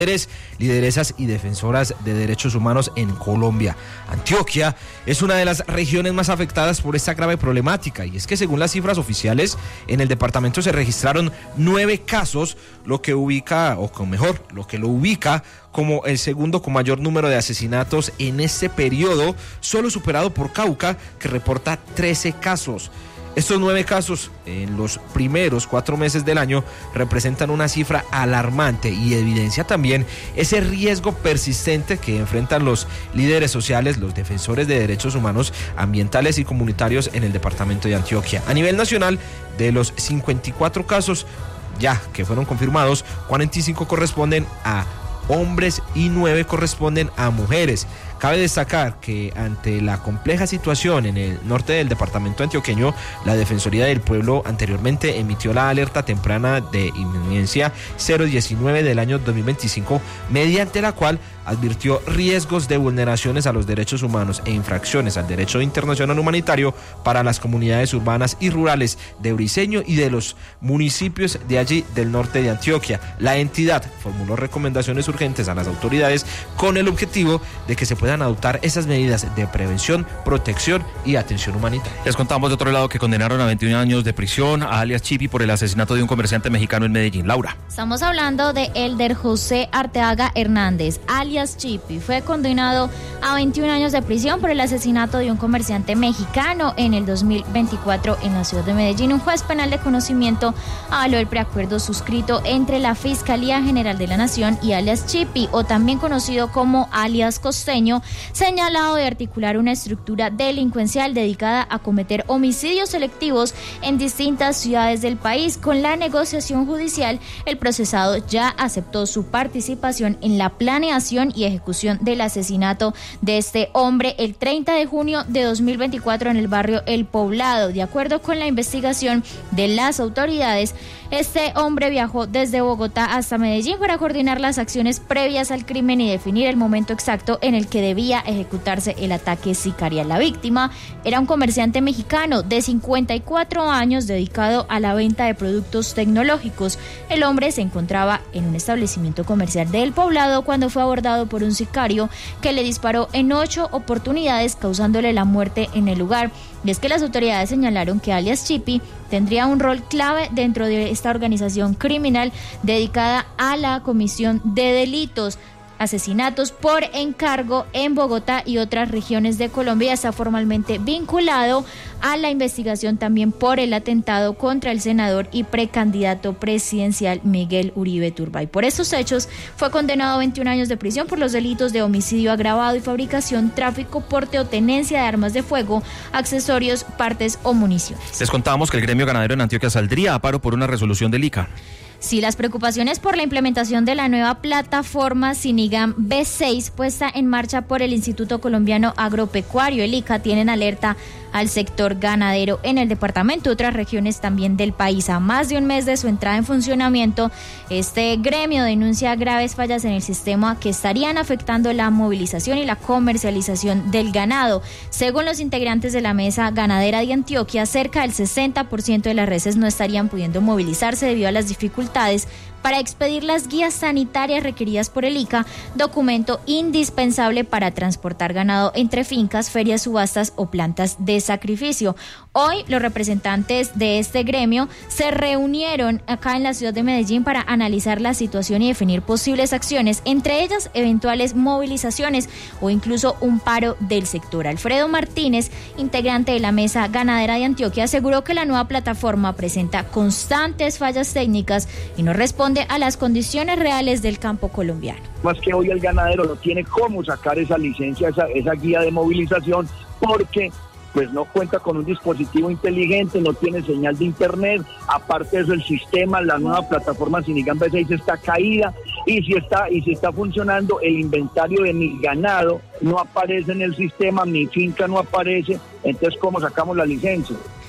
lideresas y defensoras de derechos humanos en Colombia. Antioquia es una de las regiones más afectadas por esta grave problemática, y es que según las cifras oficiales, en el departamento se registraron 9 casos, lo que lo ubica como el segundo con mayor número de asesinatos en este periodo, solo superado por Cauca, que reporta 13 casos. Estos 9 casos en los primeros 4 meses del año representan una cifra alarmante y evidencia también ese riesgo persistente que enfrentan los líderes sociales, los defensores de derechos humanos, ambientales y comunitarios en el departamento de Antioquia. A nivel nacional, de los 54 casos ya que fueron confirmados, 45 corresponden a hombres y 9 corresponden a mujeres. Cabe destacar que ante la compleja situación en el norte del departamento antioqueño, la Defensoría del Pueblo anteriormente emitió la alerta temprana de inminencia 019 del año 2025, mediante la cual advirtió riesgos de vulneraciones a los derechos humanos e infracciones al derecho internacional humanitario para las comunidades urbanas y rurales de Briceño y de los municipios de allí del norte de Antioquia. La entidad formuló recomendaciones urgentes a las autoridades con el objetivo de que se puedan adoptar esas medidas de prevención, protección y atención humanitaria. Les contamos de otro lado que condenaron a 21 años de prisión a alias Chipi por el asesinato de un comerciante mexicano en Medellín. Laura. Estamos hablando de Elder José Arteaga Hernández, alias Chipi. Fue condenado a 21 años de prisión por el asesinato de un comerciante mexicano en el 2024 en la ciudad de Medellín. Un juez penal de conocimiento avaló el preacuerdo suscrito entre la Fiscalía General de la Nación y alias Chipi, o también conocido como alias Costeño, señalado de articular una estructura delincuencial dedicada a cometer homicidios selectivos en distintas ciudades del país. Con la negociación judicial, el procesado ya aceptó su participación en la planeación y ejecución del asesinato de este hombre el 30 de junio de 2024 en el barrio El Poblado. De acuerdo con la investigación de las autoridades, este hombre viajó desde Bogotá hasta Medellín para coordinar las acciones previas al crimen y definir el momento exacto en el que debía ejecutarse el ataque sicarial. La víctima era un comerciante mexicano de 54 años dedicado a la venta de productos tecnológicos. El hombre se encontraba en un establecimiento comercial de El Poblado cuando fue abordado por un sicario que le disparó en 8 oportunidades, causándole la muerte en el lugar. Y es que las autoridades señalaron que alias Chipi tendría un rol clave dentro de esta organización criminal dedicada a la comisión de delitos, asesinatos por encargo en Bogotá y otras regiones de Colombia. Está formalmente vinculado a la investigación también por el atentado contra el senador y precandidato presidencial Miguel Uribe Turbay. Por estos hechos fue condenado a 21 años de prisión por los delitos de homicidio agravado y fabricación, tráfico, porte o tenencia de armas de fuego, accesorios, partes o municiones. Les contábamos que el gremio ganadero en Antioquia saldría a paro por una resolución del ICA. Sí, las preocupaciones por la implementación de la nueva plataforma Sinigam B6 puesta en marcha por el Instituto Colombiano Agropecuario, el ICA, tienen alerta al sector ganadero en el departamento y otras regiones también del país. A más de un mes de su entrada en funcionamiento, este gremio denuncia graves fallas en el sistema que estarían afectando la movilización y la comercialización del ganado. Según los integrantes de la mesa ganadera de Antioquia, cerca del 60% de las reses no estarían pudiendo movilizarse debido a las dificultades para expedir las guías sanitarias requeridas por el ICA, documento indispensable para transportar ganado entre fincas, ferias, subastas o plantas de sacrificio. Hoy los representantes de este gremio se reunieron acá en la ciudad de Medellín para analizar la situación y definir posibles acciones, entre ellas eventuales movilizaciones o incluso un paro del sector. Alfredo Martínez, integrante de la mesa ganadera de Antioquia, aseguró que la nueva plataforma presenta constantes fallas técnicas y no responde a las condiciones reales del campo colombiano. Más que hoy el ganadero no tiene cómo sacar esa licencia, esa guía de movilización, porque pues no cuenta con un dispositivo inteligente, no tiene señal de internet. Aparte de eso, el sistema, la nueva plataforma Sinigam B6 está caída, y si está funcionando, el inventario de mi ganado no aparece en el sistema, mi finca no aparece. Entonces, ¿cómo sacamos la licencia?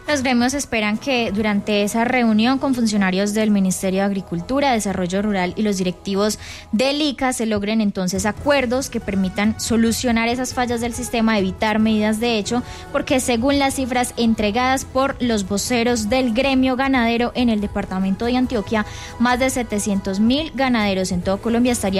Los gremios esperan que durante esa reunión con funcionarios del Ministerio de Agricultura, Desarrollo Rural y los directivos del ICA se logren entonces acuerdos que permitan solucionar esas fallas del sistema, evitar medidas de hecho, porque según las cifras entregadas por los voceros del gremio ganadero en el departamento de Antioquia, más de 700.000 ganaderos en todo Colombia estarían